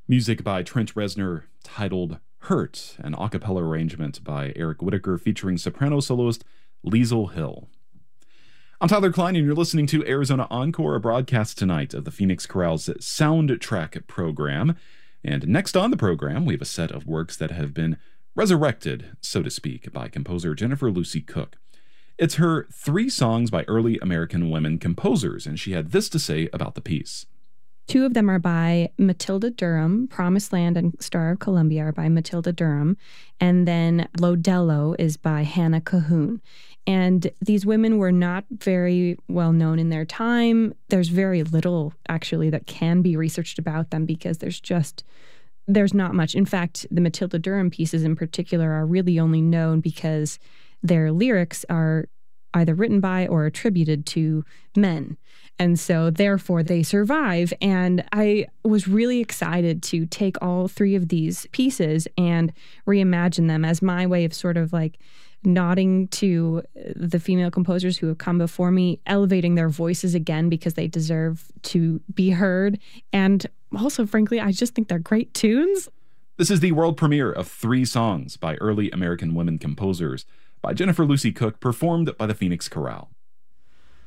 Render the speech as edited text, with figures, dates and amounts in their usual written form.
Music by Trent Reznor titled Hurt, an a cappella arrangement by Eric Whitacre featuring soprano soloist Liesl Hill. I'm Tyler Klein, and you're listening to Arizona Encore, a broadcast tonight of the Phoenix Chorale's Soundtrack program. And next on the program, we have a set of works that have been resurrected, so to speak, by composer Jennifer Lucy Cook. It's her 3 songs by early American women composers, and she had this to say about the piece. 2 of them are by Matilda Durham. Promised Land and Star of Columbia are by Matilda Durham. And then Lodello is by Hannah Cahoon. And these women were not very well known in their time. There's very little, actually, that can be researched about them because there's not much. In fact, the Matilda Durham pieces in particular are really only known because their lyrics are either written by or attributed to men. And so, therefore, they survive. And I was really excited to take all 3 of these pieces and reimagine them as my way of sort of like nodding to the female composers who have come before me, elevating their voices again because they deserve to be heard. And also, frankly, I just think they're great tunes. This is the world premiere of 3 songs by early American women composers by Jennifer Lucy Cook, performed by the Phoenix Chorale.